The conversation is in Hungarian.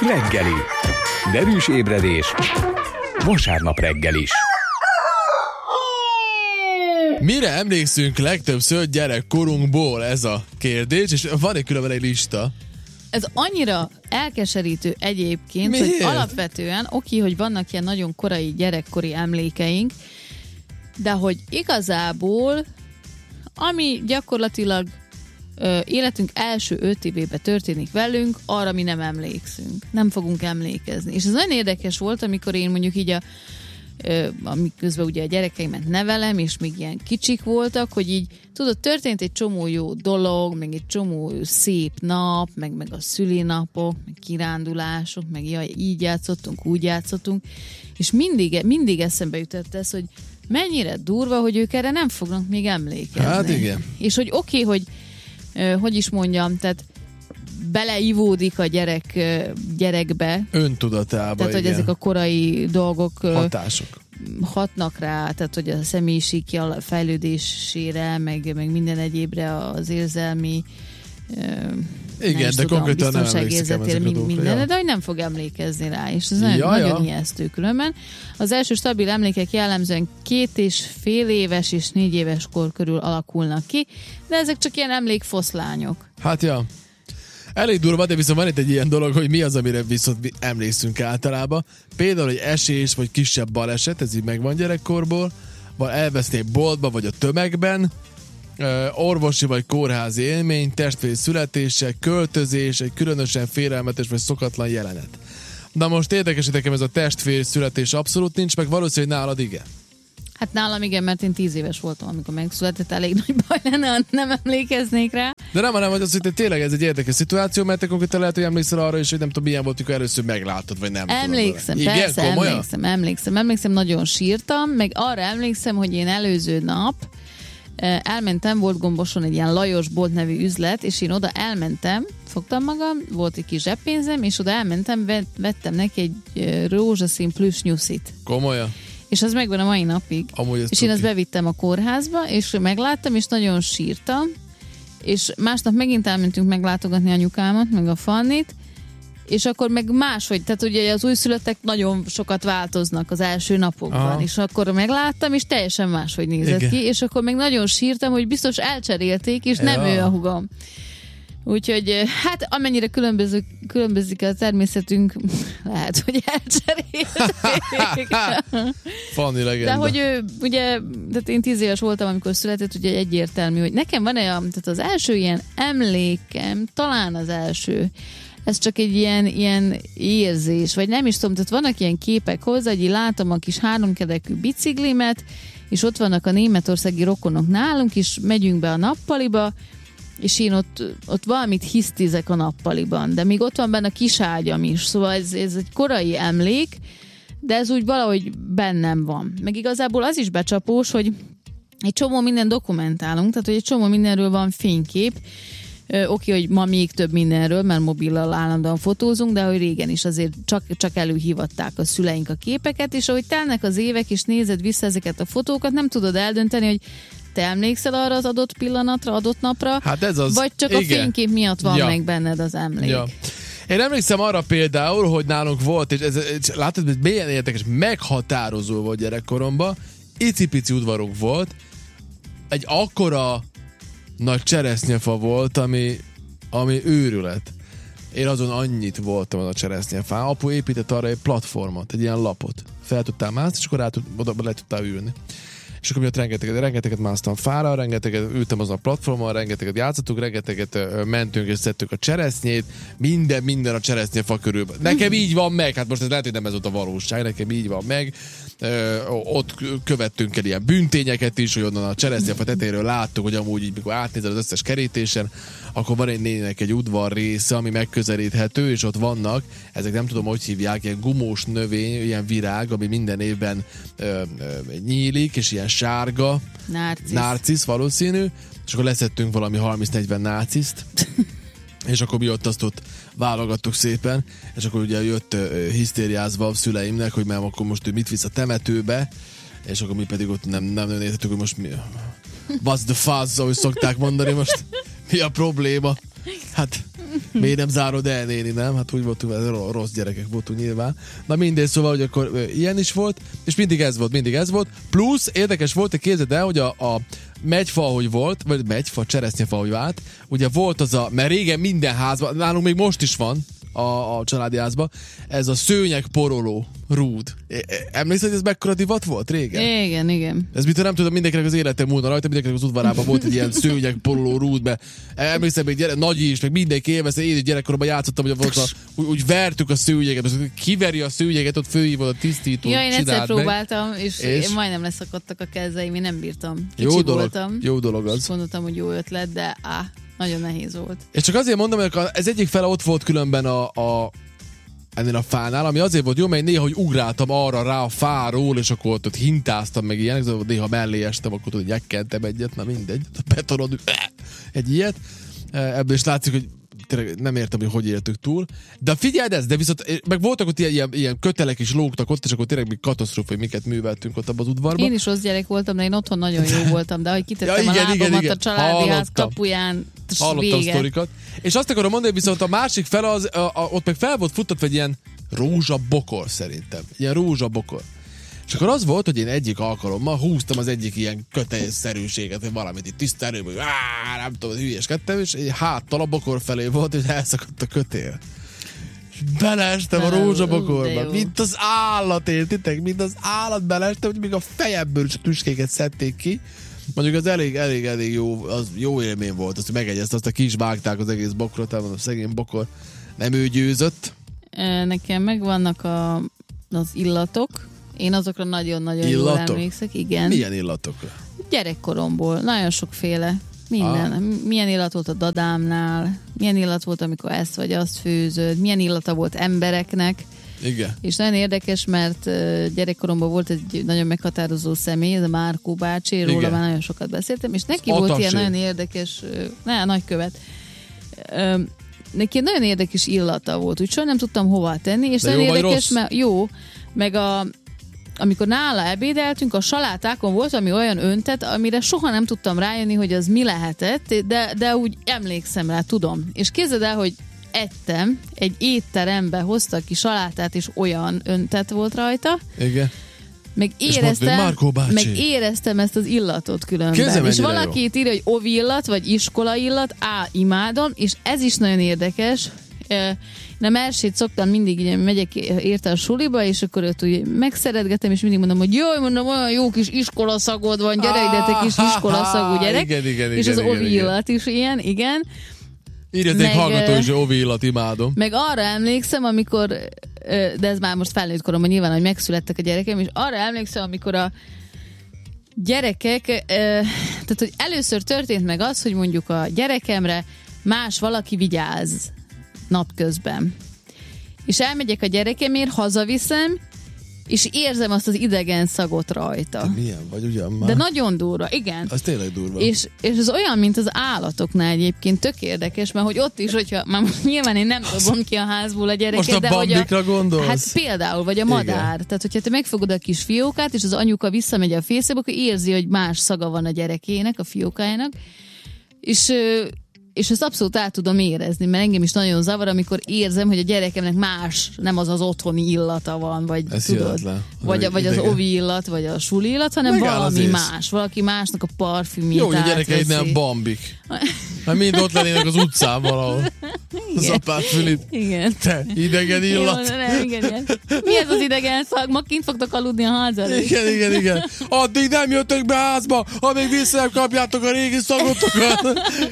reggeli. Derűs ébredés vasárnap reggel is. Mire emlékszünk legtöbbször gyerekkorunkból, ez a kérdés, és van különben egy lista. Ez annyira elkeserítő egyébként, Miért? hogy alapvetően hogy vannak ilyen nagyon korai gyerekkori emlékeink, de hogy igazából, ami gyakorlatilag életünk első 5 évében történik velünk, arra mi nem emlékszünk. Nem fogunk emlékezni. És ez nagyon érdekes volt, amikor én mondjuk így amiközben ugye a gyerekeimet nevelem, és még ilyen kicsik voltak, hogy így, tudod, történt egy csomó jó dolog, meg egy csomó szép nap, meg a szülinapok, meg kirándulások, meg jaj, így játszottunk, úgy játszottunk, és mindig eszembe jutott ez, hogy mennyire durva, hogy ők erre nem fognak még emlékezni. Hát igen. És hogy hogy is mondjam, tehát beleivódik a gyerekbe. Öntudatába, tehát, hogy ezek a korai dolgok hatások hatnak rá, tehát, hogy a személyiség fejlődésére, meg minden egyébre, az érzelmi igen, de konkrétan nem emlékszik minden, de hogy nem fog emlékezni rá, és ez nagyon ijesztő különben. Az első stabil emlékek jellemzően 2,5 éves és 4 éves kor körül alakulnak ki, de ezek csak ilyen emlékfoszlányok. Hát ja. Elég durva, de viszont van itt egy ilyen dolog, hogy mi az, amire viszont emlékszünk általában. Például egy esés, vagy kisebb baleset, ez így megvan gyerekkorból, vagy elveszni egy boltba, vagy a tömegben, orvosi vagy kórházi élmény, testvér születése, költözés, egy különösen félelmetes vagy szokatlan jelenet. Na most érdekes, hogy nekem ez a testvér születés abszolút nincs, meg valószínűleg nálad igen. Hát nálam igen, mert én 10 éves voltam, amikor megszületett, elég nagy baj lenne, ha nem emlékeznék rá. De nem, hanem az, hogy tényleg ez egy érdekes szituáció, mert te konkrétan lehet, hogy emlékszel arra is, hogy nem tudom, milyen volt, amikor először meglátod, vagy nem. Emlékszem, tudom. persze, Igen, emlékszem, nagyon sírtam, meg arra emlékszem, hogy én előző nap elmentem, volt Gomboson egy ilyen Lajos Bolt nevű üzlet, és én oda elmentem, fogtam magam, volt egy kis zseppénzem, és oda elmentem, vettem neki egy rózsaszín plüss nyuszit. Komolyan? És az megvan a mai napig. És én azt bevittem a kórházba, és megláttam, és nagyon sírtam, és másnap megint elmentünk meglátogatni anyukámat, meg a Fannit, és akkor meg máshogy, tehát ugye az újszülöttek nagyon sokat változnak az első napokban, aha, és akkor megláttam, és teljesen máshogy nézett ki, és akkor meg nagyon sírtam, hogy biztos elcserélték, és nem ő a hugom. Úgyhogy hát amennyire különbözik a természetünk, lehet, hogy elcserélték. Fanni legenda. De hogy ő, ugye, tehát én 10 éves voltam, amikor született, ugye egyértelmű, hogy nekem van tehát az első ilyen emlékem, talán az első, ez csak egy ilyen érzés, vagy nem is tudom, tehát vannak ilyen képek hozzá, hogy látom a kis 3-kerekű biciklimet, és ott vannak a németországi rokonok nálunk, és megyünk be a nappaliba, és én ott valamit hisztizek a nappaliban, de még ott van benne a kis ágyam is, szóval ez egy korai emlék, de ez úgy valahogy bennem van. Meg igazából az is becsapós, hogy egy csomó minden dokumentálunk, tehát hogy egy csomó mindenről van fénykép, oké, hogy ma még több mindenről, mert mobillal állandóan fotózunk, de hogy régen is azért csak előhívatták a szüleink a képeket, és ahogy telnek az évek, és nézed vissza ezeket a fotókat, nem tudod eldönteni, hogy te emlékszel arra az adott pillanatra, adott napra, hát ez az, vagy csak igen, a fénykép miatt van meg benned az emlék. Ja. Én emlékszem arra például, hogy nálunk volt, és látod, hogy milyen érdekes, meghatározó volt gyerekkoromban, icipici udvarunk volt, egy akkora nagy cseresznyefa volt, ami őrület. Én azon annyit voltam az a cseresznyefán. Apu épített arra egy platformot, egy ilyen lapot. Fel tudtál mászni, és akkor oda le tudtál ülni. És akkor miatt rengeteget másztam fára, rengeteget ültem azon a platformon, rengeteget játszottuk, rengeteget mentünk és szedtük a cseresznyét, minden a cseresznyefa körül. Nekem így van meg, hát most ez lehet, hogy nem ez ott a valóság, nekem így van meg. Ott követtünk el ilyen bűntényeket is, hogy onnan a cseresznyefa tetejéről láttuk, hogy amúgy így, mikor átnézel az összes kerítésen, akkor van egy néninek egy udvar része, ami megközelíthető, és ott vannak, ezek nem tudom, hogy hívják, ilyen gumós növény, ilyen virág, ami minden évben nyílik, és ilyen sárga. Nárcisz valószínű, és akkor leszettünk valami 30-40 náciszt, és akkor mi ott válogattuk szépen, és akkor ugye jött hisztériázva a szüleimnek, hogy már akkor most ő mit visz a temetőbe, és akkor mi pedig ott nem értettük, hogy most mi what's the fuzz, ahogy szokták mondani, most mi a probléma. Hát Miért nem zárod el, néni, nem? Hát úgy voltunk, rossz gyerekek voltunk nyilván. Na mindegy, szóval, hogy akkor ilyen is volt, és mindig ez volt. Plusz érdekes volt, hogy képzeld el, hogy a megyfa, hogy volt, vagy megyfa, cseresznyefa, hogy vált, ugye volt az mert régen minden házban, nálunk még most is van, a családi házba, ez a szőnyeg poroló rúd. Emlékszel, hogy ez mekkora divat volt régen? Igen. Ez mit nem tudom, mindenkinek az élete múlna rajta, mindenkinek az udvarában volt egy ilyen szőnyeg poroló rúd, mert emlékszem, hogy Nagy is, meg mindenki élvezte, én gyerekkoromban játszottam, hogy volt úgy vertük a szőnyeget, kiveri a szőnyeget, ott főhívod a tisztítót. Ja, én egyszer próbáltam, és majdnem leszakadtak a kezeim, én nem bírtam. Jó dolog az. És gondoltam, hogy jó ötlet, de nagyon nehéz volt. És csak azért mondom, hogy ez egyik fele ott volt különben ennél a fánál, ami azért volt jó, mert néha, hogy ugráltam arra rá a fáról, és akkor ott hintáztam meg ilyenek, néha mellé estem, akkor tudod, nyekkentem egyet, na mindegy, betonod egy ilyet. Ebből is látszik, hogy tényleg nem értem, hogy éltük túl. De figyeld ezt, de viszont meg voltak ott ilyen kötelek is lógtak ott, és akkor tényleg mi katasztrófa, hogy miket műveltünk ott abban az udvarban. Én is rossz gyerek voltam, de én otthon nagyon jó voltam, de ahogy kitettem a lábamat a családi ház kapuján, hallottam sztorikat. És azt akarom mondani, viszont a másik fel ott meg fel volt futtatva egy ilyen rózsabokor szerintem. Ilyen rózsabokor. És akkor az volt, hogy én egyik alkalommal húztam az egyik ilyen kötelszerűséget, vagy valamit itt tiszta erőből, hogy nem tudom, hülyeskedtem, és háttal a bokor felé volt, hogy elszakadt a kötél. És beleestem a rózsabokorba, mint az állat, értitek? Mint az állat beleestem, hogy még a fejemből is a tüskéket szedték ki. Mondjuk az elég jó, az jó élmény volt, azt megegyezte, azt ki is vágták az egész bokrot, a szegény bokor nem ő győzött. Nekem megvannak az illatok. Én azokra nagyon-nagyon jól emlékszek, igen. Milyen illatokra? Gyerekkoromból, nagyon sokféle. Minden. Milyen illat volt a dadámnál, milyen illat volt, amikor ezt vagy azt főzöd, milyen illata volt embereknek. Igen. És nagyon érdekes, mert gyerekkoromban volt egy nagyon meghatározó személy, ez a Márkó bácsi, róla már nagyon sokat beszéltem, és neki volt ilyen nagyon érdekes, nagykövet, neki nagyon érdekes illata volt, úgyhogy nem tudtam hova tenni, és nagyon érdekes, mert jó, meg amikor nála ebédeltünk, a salátákon volt ami olyan öntet, amire soha nem tudtam rájönni, hogy az mi lehetett, de úgy emlékszem rá, tudom. És képzeld el, hogy ettem, egy étterembe hoztak ki salátát, és olyan öntet volt rajta. Igen. Meg éreztem ezt az illatot különben. És valaki itt írja, hogy ovi illat, vagy iskola illat, imádom, és ez is nagyon érdekes. Na, Mersét szoktam mindig, így megyek érte a suliba, és akkor őt úgy megszeretgetem, és mindig mondom, hogy jaj, mondom, olyan jó kis iskolaszagod van, gyere ide, te kis iskolaszagú gyerek. Igen, és az ovi illat is ilyen, igen. Írjaték hallgató is, hogy ovi illat imádom. Meg arra emlékszem, amikor, de ez már most felnőtt koromban nyilván, hogy megszülettek a gyerekem, és arra emlékszem, amikor a gyerekek, tehát hogy először történt meg az, hogy mondjuk a gyerekemre más valaki vigyáz napközben. És elmegyek a gyerekemért, hazaviszem, és érzem azt az idegen szagot rajta. Te milyen vagy, ugyan már? De nagyon durva, igen. Az tényleg durva. És ez olyan, mint az állatoknál egyébként, tök érdekes, mert hogy ott is, hogyha már nyilván én nem dobom ki a házból a gyereket, most a de hogy bambikra gondolsz? Hát például, vagy a madár. Igen. Tehát, hogyha te megfogod a kis fiókát, és az anyuka visszamegy a fészébe, akkor érzi, hogy más szaga van a gyerekének, a fiókájának, és ezt abszolút át tudom érezni, mert engem is nagyon zavar, amikor érzem, hogy a gyerekemnek más, nem az otthoni illata van, vagy ez tudod, vagy az ovi illat, vagy a suli illat, hanem valami más. Valaki másnak a parfümjét jó, hogy a gyerekeid nem bambik. Mert mind ott lennének az utcán valahol. Az apát fülít. Igen. Te, idegen illat. Igen. Mi ez az idegen szag? Ma kint fogtok aludni a házal. Igen. Addig nem jöttök be házba, amíg vissza nem kapjátok a régi szagotokat.